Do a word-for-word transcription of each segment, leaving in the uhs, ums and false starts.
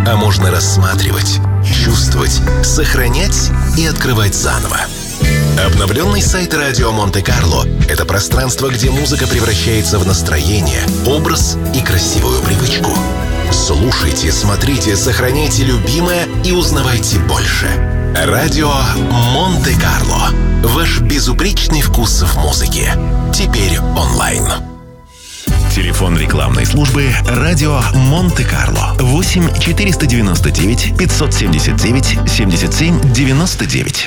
А можно рассматривать, чувствовать, сохранять и открывать заново. Обновленный сайт «Радио Монте-Карло» — это пространство, где музыка превращается в настроение, образ и красивую привычку. Слушайте, смотрите, сохраняйте любимое и узнавайте больше. «Радио Монте-Карло». Ваш безупречный вкус в музыке. Теперь онлайн. Телефон рекламной службы «Радио Монте-Карло» восемь четыреста девяносто девять пятьсот семьдесят девять семьдесят семь девяносто девять.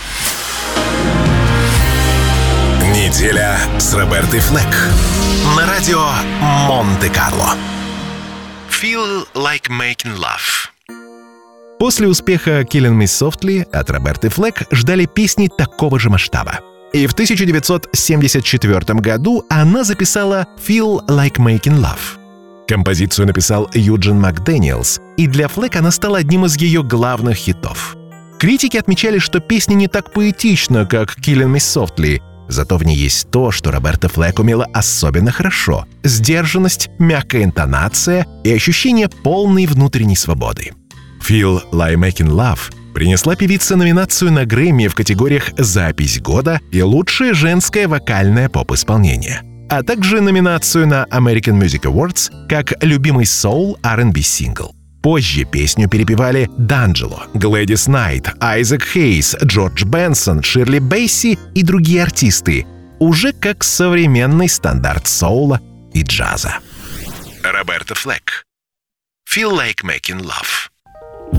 Неделя с Робертой Флэк на радио Монте-Карло. Feel like making love. После успеха «Killing Me Softly» от Роберты Флэк ждали песни такого же масштаба. И в тысяча девятьсот семьдесят четвёртом году она записала «Feel Like Making Love». Композицию написал Юджин Макдэниелс, и для Флэк она стала одним из ее главных хитов. Критики отмечали, что песня не так поэтична, как «Killing Me Softly», зато в ней есть то, что Роберта Флэк умела особенно хорошо — сдержанность, мягкая интонация и ощущение полной внутренней свободы. «Feel Like Making Love» принесла певице номинацию на Грэмми в категориях «Запись года» и «Лучшее женское вокальное поп-исполнение», а также номинацию на American Music Awards как «Любимый соул ар энд би сингл». Позже песню перепевали D'Angelo, Глэдис Найт, Айзек Хейс, Джордж Бенсон, Ширли Бейси и другие артисты, уже как современный стандарт соула и джаза. Роберта Флэк. Feel like making love.